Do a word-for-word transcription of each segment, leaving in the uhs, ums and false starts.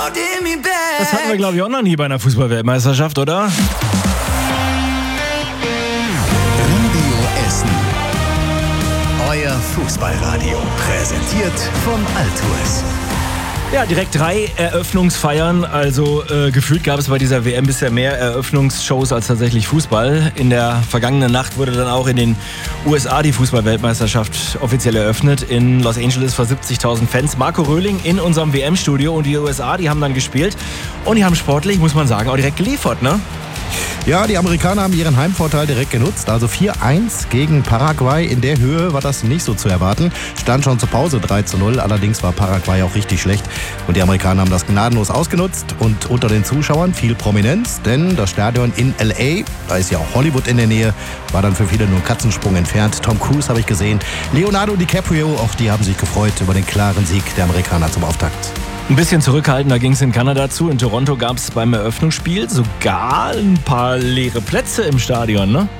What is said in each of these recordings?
Das hatten wir, glaube ich, auch noch nie bei einer Fußball-Weltmeisterschaft, oder? Radio Essen. Euer Fußballradio. Präsentiert von Altours. Ja, direkt drei Eröffnungsfeiern. Also äh, gefühlt gab es bei dieser W M bisher mehr Eröffnungsshows als tatsächlich Fußball. In der vergangenen Nacht wurde dann auch in den U S A die Fußball-Weltmeisterschaft offiziell eröffnet. In Los Angeles vor siebzigtausend Fans. Marco Röhling in unserem W M-Studio und die U S A, die haben dann gespielt. Und die haben sportlich, muss man sagen, auch direkt geliefert, ne? Ja, die Amerikaner haben ihren Heimvorteil direkt genutzt. Also vier eins gegen Paraguay. In der Höhe war das nicht so zu erwarten. Stand schon zur Pause drei zu null. Allerdings war Paraguay auch richtig schlecht. Und die Amerikaner haben das gnadenlos ausgenutzt. Und unter den Zuschauern viel Prominenz. Denn das Stadion in L A, da ist ja auch Hollywood in der Nähe, war dann für viele nur einen Katzensprung entfernt. Tom Cruise habe ich gesehen. Leonardo DiCaprio, auch die haben sich gefreut über den klaren Sieg der Amerikaner zum Auftakt. Ein bisschen zurückhaltender ging es in Kanada zu. In Toronto gab es beim Eröffnungsspiel sogar ein paar leere Plätze im Stadion, ne?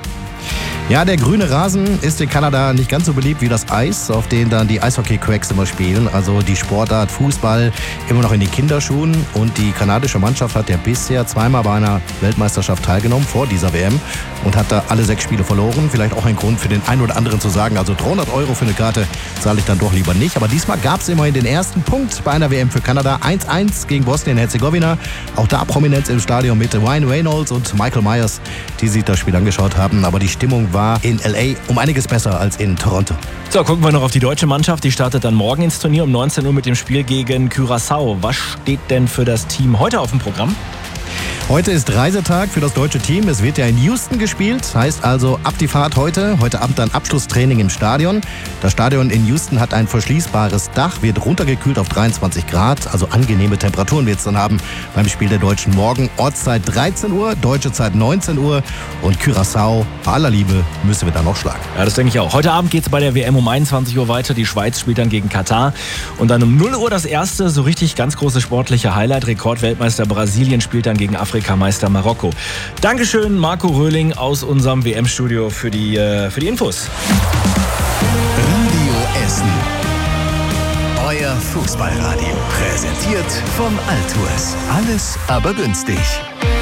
Ja, der grüne Rasen ist in Kanada nicht ganz so beliebt wie das Eis, auf dem dann die Eishockey-Cracks immer spielen. Also die Sportart Fußball immer noch in den Kinderschuhen. Und die kanadische Mannschaft hat ja bisher zweimal bei einer Weltmeisterschaft teilgenommen, vor dieser W M. Und hat da alle sechs Spiele verloren. Vielleicht auch ein Grund für den einen oder anderen zu sagen, also dreihundert Euro für eine Karte zahle ich dann doch lieber nicht. Aber diesmal gab es immerhin den ersten Punkt bei einer W M für Kanada. eins eins gegen Bosnien-Herzegowina. Auch da Prominenz im Stadion mit Ryan Reynolds und Michael Myers, die sich das Spiel angeschaut haben. Aber die Stimmung war in L A um einiges besser als in Toronto. So, gucken wir noch auf die deutsche Mannschaft. Die startet dann morgen ins Turnier um neunzehn Uhr mit dem Spiel gegen Curaçao. Was steht denn für das Team heute auf dem Programm? Heute ist Reisetag für das deutsche Team. Es wird ja in Houston gespielt. Heißt also ab die Fahrt heute. Heute Abend dann Abschlusstraining im Stadion. Das Stadion in Houston hat ein verschließbares Dach, wird runtergekühlt auf dreiundzwanzig Grad. Also angenehme Temperaturen wird es dann haben beim Spiel der Deutschen morgen. Ortszeit dreizehn Uhr, deutsche Zeit neunzehn Uhr. Und Curaçao, bei aller Liebe, müssen wir dann noch schlagen. Ja, das denke ich auch. Heute Abend geht es bei der W M um einundzwanzig Uhr weiter. Die Schweiz spielt dann gegen Katar. Und dann um null Uhr das erste, so richtig ganz große sportliche Highlight. Rekordweltmeister Brasilien spielt dann gegen Afrikameister Marokko. Dankeschön, Marco Röhling aus unserem W M-Studio für die, äh, für die Infos. Radio Essen. Euer Fußballradio. Präsentiert von Altours. Alles aber günstig.